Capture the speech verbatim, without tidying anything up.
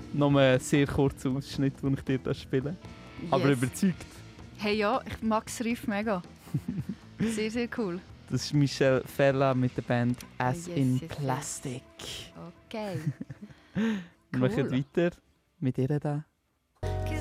Noch einen sehr kurzen Ausschnitt, den ich dir da spiele. Yes. Aber überzeugt. Hey ja, ich mag das Riff mega. Sehr, sehr cool. Das ist Michelle Ferla mit der Band As yes, in yes, Plastic. Okay. Wir machen Cool. weiter mit ihr da.